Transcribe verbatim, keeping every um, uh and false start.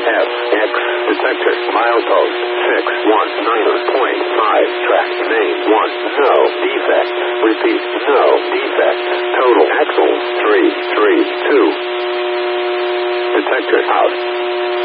F, X, detector, milepost, six one nine point five, track, name, one, no, defect, repeat, no, defect, total, axles, three three two, detector, out.